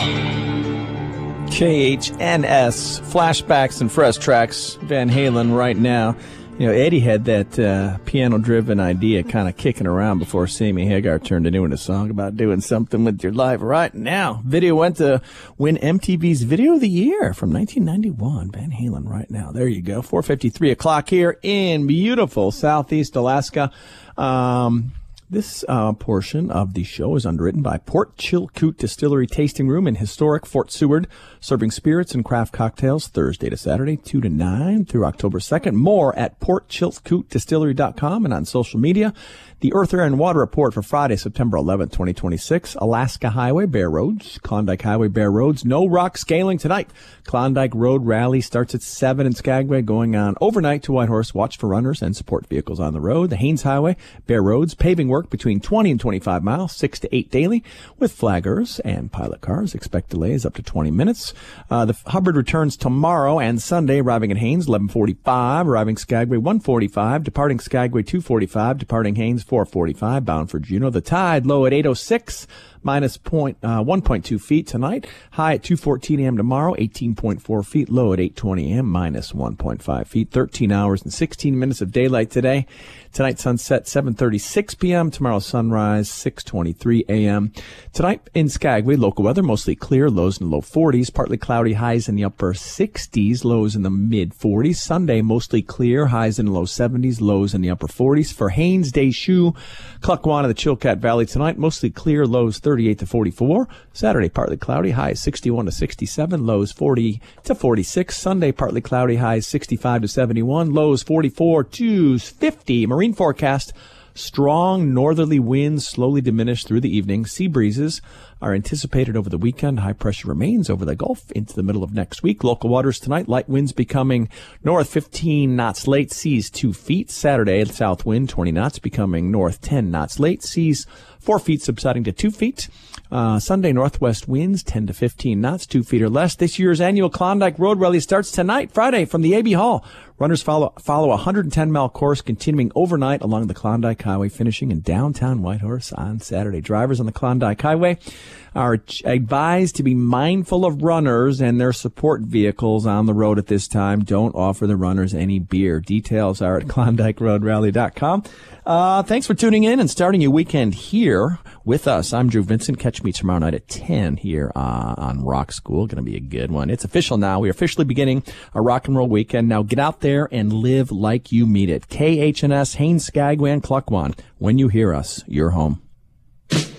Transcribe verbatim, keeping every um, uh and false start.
K H N S, flashbacks and fresh tracks, Van Halen right now. You know, Eddie had that uh, piano-driven idea kind of kicking around before Sammy Hagar turned it into a song about doing something with your life right now. Video went to win M T V's Video of the Year from nineteen ninety-one. Van Halen right now. There you go. four fifty-three o'clock here in beautiful Southeast Alaska. Um... This uh, portion of the show is underwritten by Port Chilkoot Distillery Tasting Room in historic Fort Seward, serving spirits and craft cocktails Thursday to Saturday, two to nine through October second. More at port chilkoot distillery dot com and on social media. The Earth, Air, and Water Report for Friday, September eleventh, twenty twenty-six. Alaska Highway, Bear Roads. Klondike Highway, Bear Roads. No rock scaling tonight. Klondike Road Rally starts at seven in Skagway, going on overnight to Whitehorse. Watch for runners and support vehicles on the road. The Haines Highway, Bear Roads. Paving work between twenty and twenty-five miles, six to eight daily, with flaggers and pilot cars. Expect delays up to twenty minutes. Uh, the Hubbard returns tomorrow and Sunday, arriving at Haines, eleven forty-five, arriving Skagway, one forty-five, departing Skagway, two forty-five, departing Haines, four forty-five, bound for Juneau. The tide low at eight oh six, minus point, uh, one point two feet tonight, high at two fourteen a.m. tomorrow, eighteen point four feet, low at eight twenty a.m., minus one point five feet, thirteen hours and sixteen minutes of daylight today. Tonight, sunset, seven thirty-six p.m. Tomorrow, sunrise, six twenty-three a.m. Tonight in Skagway, local weather, mostly clear, lows in the low forties, partly cloudy, highs in the upper sixties, lows in the mid forties. Sunday, mostly clear, highs in the low seventies, lows in the upper forties. For Haines, Deschutes, Klukwan, and the Chilkat Valley tonight, mostly clear, lows thirty-eight to forty-four. Saturday, partly cloudy, highs sixty-one to sixty-seven, lows forty to forty-six. Sunday, partly cloudy, highs sixty-five to seventy-one, lows forty-four to fifty. Marine forecast, strong northerly winds slowly diminish through the evening. Sea breezes are anticipated over the weekend. High pressure remains over the Gulf into the middle of next week. Local waters tonight, light winds becoming north fifteen knots late, seas two feet. Saturday, south wind twenty knots becoming north ten knots late, seas four feet subsiding to two feet. Uh, Sunday, northwest winds ten to fifteen knots, two feet or less. This year's annual Klondike Road Rally starts tonight, Friday, from the A B Hall. Runners follow follow a one hundred ten mile course continuing overnight along the Klondike Highway, finishing in downtown Whitehorse on Saturday. Drivers on the Klondike Highway are advised to be mindful of runners and their support vehicles on the road at this time. Don't offer the runners any beer. Details are at klondike road rally dot com. Uh, thanks for tuning in and starting your weekend here with us. I'm Drew Vincent. Catch me tomorrow night at ten here uh, on Rock School. Going to be a good one. It's official now. We're officially beginning a rock and roll weekend. Now get out there and live like you mean it. K H N S, Haines, Skagway, and Klukwan. When you hear us, you're home.